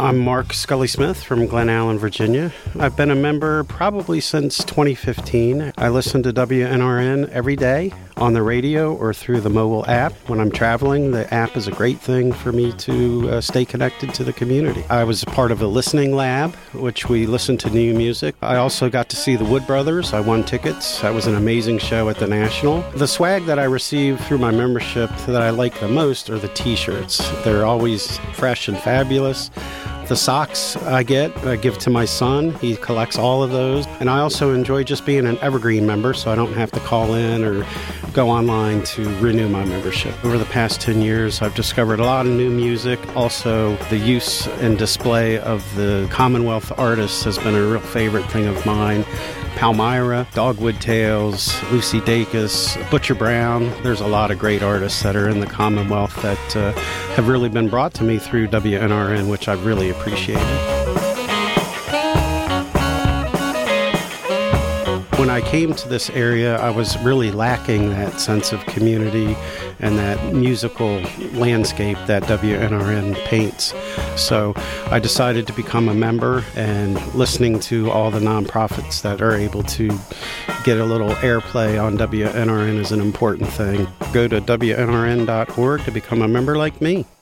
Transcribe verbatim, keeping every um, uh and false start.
I'm Mark Scully Smith from Glen Allen, Virginia. I've been a member probably since twenty fifteen. I listen to W N R N every day on the radio or through the mobile app. When I'm traveling, the app is a great thing for me to uh, stay connected to the community. I was a part of a listening lab, which we listened to new music. I also got to see the Wood Brothers. I won tickets. That was an amazing show at the National. The swag that I receive through my membership that I like the most are the t-shirts. They're always fresh and fabulous. The socks I get, I give to my son. He collects all of those. And I also enjoy just being an Evergreen member, so I don't have to call in or go online to renew my membership. Over the past ten years, I've discovered a lot of new music. Also, the use and display of the Commonwealth artists has been a real favorite thing of mine. Palmyra, Dogwood Tales, Lucy Dacus, Butcher Brown. There's a lot of great artists that are in the Commonwealth that uh, have really been brought to me through W N R N, which I've really appreciated. When I came to this area, I was really lacking that sense of community and that musical landscape that W N R N paints. So I decided to become a member, and listening to all the nonprofits that are able to get a little airplay on W N R N is an important thing. Go to W N R N dot org to become a member like me.